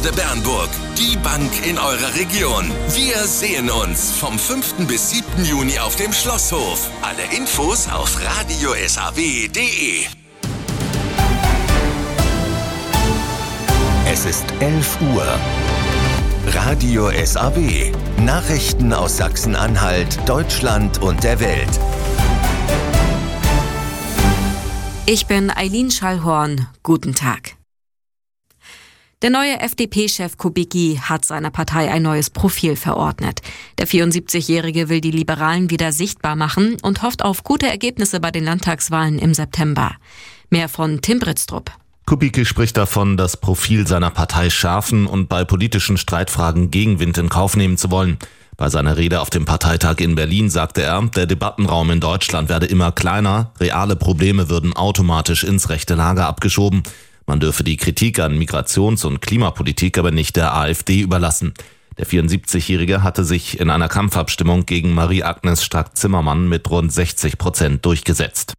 Sparkasse Bernburg. Die Bank in eurer Region. Wir sehen uns vom 5. bis 7. Juni auf dem Schlosshof. Alle Infos auf radiosaw.de. Es ist 11 Uhr. Radio SAW. Nachrichten aus Sachsen-Anhalt, Deutschland und der Welt. Ich bin Eileen Schallhorn. Guten Tag. Der neue FDP-Chef Kubicki hat seiner Partei ein neues Profil verordnet. Der 74-Jährige will die Liberalen wieder sichtbar machen und hofft auf gute Ergebnisse bei den Landtagswahlen im September. Mehr von Tim Britztrup. Kubicki spricht davon, das Profil seiner Partei schärfen und bei politischen Streitfragen Gegenwind in Kauf nehmen zu wollen. Bei seiner Rede auf dem Parteitag in Berlin sagte er, der Debattenraum in Deutschland werde immer kleiner, reale Probleme würden automatisch ins rechte Lager abgeschoben. Man dürfe die Kritik an Migrations- und Klimapolitik aber nicht der AfD überlassen. Der 74-Jährige hatte sich in einer Kampfabstimmung gegen Marie-Agnes Strack-Zimmermann mit rund 60% durchgesetzt.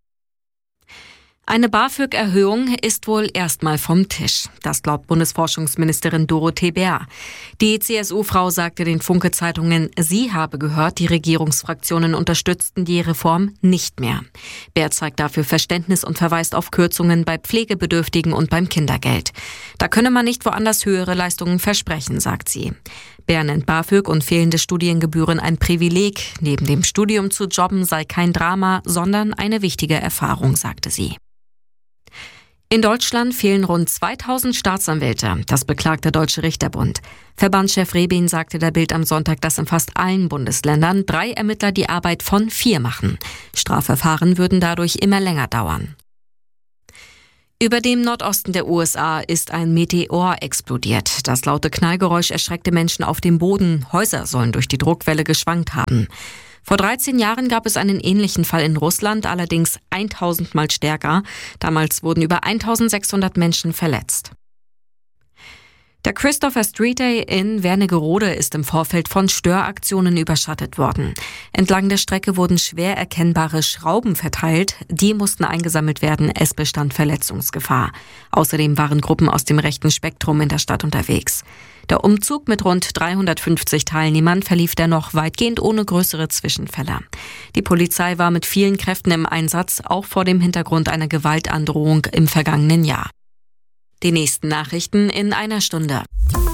Eine BAföG-Erhöhung ist wohl erstmal vom Tisch. Das glaubt Bundesforschungsministerin Dorothee Bär. Die CSU-Frau sagte den Funke-Zeitungen, sie habe gehört, die Regierungsfraktionen unterstützten die Reform nicht mehr. Bär zeigt dafür Verständnis und verweist auf Kürzungen bei Pflegebedürftigen und beim Kindergeld. Da könne man nicht woanders höhere Leistungen versprechen, sagt sie. Bär nennt BAföG und fehlende Studiengebühren ein Privileg. Neben dem Studium zu jobben sei kein Drama, sondern eine wichtige Erfahrung, sagte sie. In Deutschland fehlen rund 2000 Staatsanwälte. Das beklagt der Deutsche Richterbund. Verbandschef Rebin sagte der Bild am Sonntag, dass in fast allen Bundesländern 3 Ermittler die Arbeit von 4 machen. Strafverfahren würden dadurch immer länger dauern. Über dem Nordosten der USA ist ein Meteor explodiert. Das laute Knallgeräusch erschreckte Menschen auf dem Boden. Häuser sollen durch die Druckwelle geschwankt haben. Vor 13 Jahren gab es einen ähnlichen Fall in Russland, allerdings 1000 Mal stärker. Damals wurden über 1600 Menschen verletzt. Der Christopher Street Day in Wernigerode ist im Vorfeld von Störaktionen überschattet worden. Entlang der Strecke wurden schwer erkennbare Schrauben verteilt. Die mussten eingesammelt werden. Es bestand Verletzungsgefahr. Außerdem waren Gruppen aus dem rechten Spektrum in der Stadt unterwegs. Der Umzug mit rund 350 Teilnehmern verlief dennoch weitgehend ohne größere Zwischenfälle. Die Polizei war mit vielen Kräften im Einsatz, auch vor dem Hintergrund einer Gewaltandrohung im vergangenen Jahr. Die nächsten Nachrichten in einer Stunde.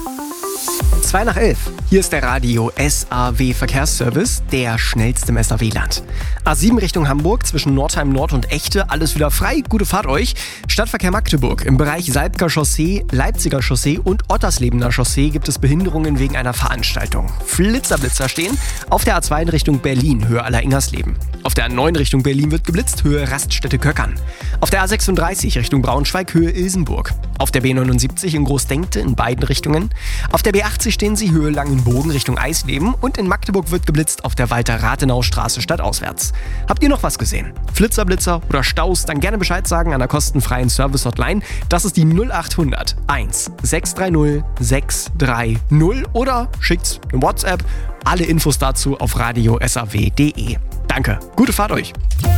2 nach 11. Hier ist der Radio SAW Verkehrsservice, der schnellste im SAW-Land. A7 Richtung Hamburg zwischen Nordheim Nord und Echte, alles wieder frei, gute Fahrt euch. Stadtverkehr Magdeburg, im Bereich Salbker Chaussee, Leipziger Chaussee und Otterslebener Chaussee gibt es Behinderungen wegen einer Veranstaltung. Blitzer stehen. Auf der A2 in Richtung Berlin, Höhe Aller-Ingersleben. Auf der A9 Richtung Berlin wird geblitzt, Höhe Raststätte Köckern. Auf der A36 Richtung Braunschweig, Höhe Ilsenburg. Auf der B79 in Großdenkte in beiden Richtungen. Auf der B80 stehen sie, Höhe Langenbogen Richtung Eisleben. Und in Magdeburg wird geblitzt auf der Walter-Rathenau-Straße stadtauswärts. Habt ihr noch was gesehen? Blitzer oder Staus? Dann gerne Bescheid sagen an der kostenfreien Service-Hotline. Das ist die 0800 1 630 630 oder schickt eine WhatsApp. Alle Infos dazu auf radiosaw.de. Danke, gute Fahrt euch!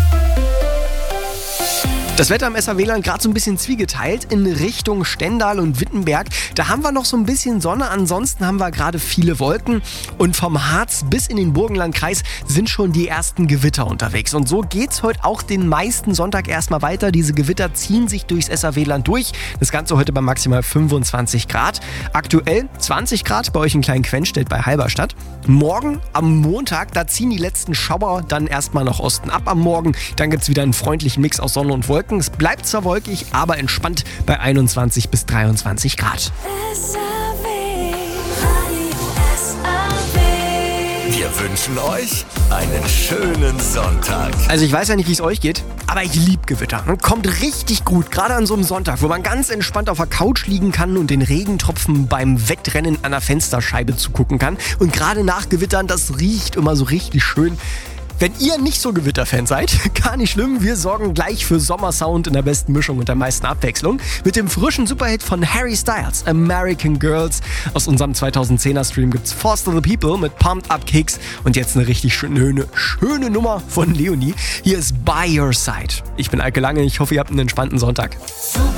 Das Wetter im SAW-Land gerade so ein bisschen zwiegeteilt in Richtung Stendal und Wittenberg. Da haben wir noch so ein bisschen Sonne, ansonsten haben wir gerade viele Wolken. Und vom Harz bis in den Burgenlandkreis sind schon die ersten Gewitter unterwegs. Und so geht's heute auch den meisten Sonntag erstmal weiter. Diese Gewitter ziehen sich durchs SAW-Land durch. Das Ganze heute bei maximal 25 Grad. Aktuell 20 Grad bei euch in Klein-Quenstedt bei Halberstadt. Morgen am Montag, da ziehen die letzten Schauer dann erstmal nach Osten ab am Morgen. Dann gibt's wieder einen freundlichen Mix aus Sonne und Wolken. Es bleibt zwar wolkig, aber entspannt bei 21 bis 23 Grad. Wir wünschen euch einen schönen Sonntag. Also ich weiß ja nicht, wie es euch geht, aber ich liebe Gewitter. Man kommt richtig gut, gerade an so einem Sonntag, wo man ganz entspannt auf der Couch liegen kann und den Regentropfen beim Wettrennen an der Fensterscheibe zugucken kann. Und gerade nach Gewittern, das riecht immer so richtig schön. Wenn ihr nicht so Gewitterfan seid, gar nicht schlimm, wir sorgen gleich für Sommersound in der besten Mischung und der meisten Abwechslung mit dem frischen Superhit von Harry Styles, American Girls. Aus unserem 2010er Stream gibt's Foster the People mit Pumped Up Kicks und jetzt eine richtig schöne Nummer von Leonie. Hier ist By Your Side. Ich bin Eike Lange, ich hoffe, ihr habt einen entspannten Sonntag.